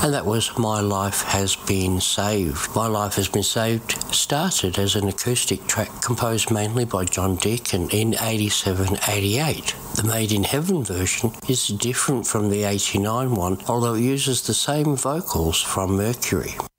and that was My Life Has Been Saved. My Life Has Been Saved started as an acoustic track composed mainly by John Deacon in 87-88. The Made in Heaven version is different from the 89 one, although it uses the same vocals from Mercury.